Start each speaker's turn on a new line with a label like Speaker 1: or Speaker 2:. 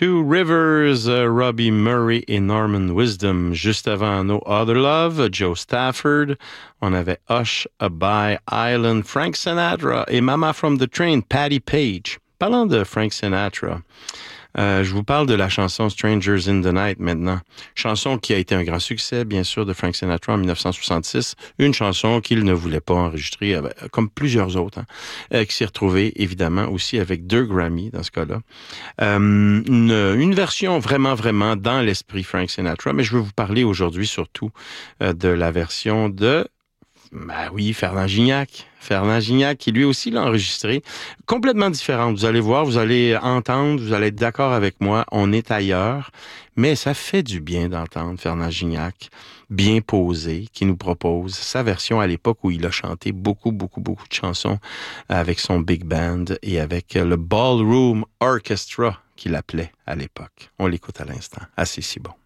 Speaker 1: Two Rivers, Robbie Murray et Norman Wisdom. Juste avant No Other Love, Joe Stafford. On avait Hush, By Island, Frank Sinatra et Mama from the Train, Patti Page. Parlant de Frank Sinatra, je vous parle de la chanson Strangers in the Night maintenant. Chanson qui a été un grand succès, bien sûr, de Frank Sinatra en 1966. Une chanson qu'il ne voulait pas enregistrer, comme plusieurs autres, qui s'est retrouvée, évidemment, aussi avec 2 Grammy dans ce cas-là. Une version vraiment, vraiment dans l'esprit Frank Sinatra, mais je veux vous parler aujourd'hui surtout de la version de Fernand Gignac. Fernand Gignac, qui lui aussi l'a enregistré, complètement différente. Vous allez voir, vous allez entendre, vous allez être d'accord avec moi, on est ailleurs, mais ça fait du bien d'entendre Fernand Gignac, bien posé, qui nous propose sa version à l'époque où il a chanté beaucoup de chansons avec son big band et avec le Ballroom Orchestra qu'il appelait à l'époque. On l'écoute à l'instant. Ah, c'est si bon.